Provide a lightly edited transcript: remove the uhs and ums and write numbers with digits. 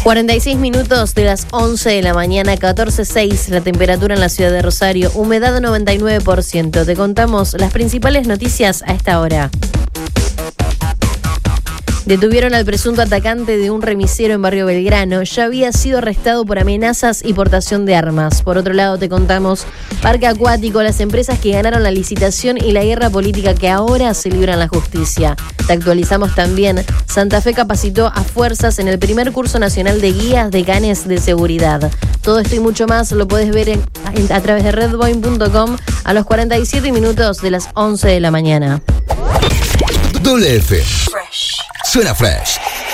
46 minutos de las 11 de la mañana, 14:06 la temperatura en la ciudad de Rosario, humedad 99%. Te contamos las principales noticias a esta hora. Detuvieron al presunto atacante de un remisero en Barrio Belgrano. Ya había sido arrestado por amenazas y portación de armas. Por otro lado, te contamos Parque Acuático, las empresas que ganaron la licitación y la guerra política que ahora se libran en la justicia. Te actualizamos también. Santa Fe capacitó a fuerzas en el primer curso nacional de guías de canes de seguridad. Todo esto y mucho más lo podés ver a través de redboeing.com a los 47 minutos de las 11 de la mañana. Doble F. Fresh. Suena fresh.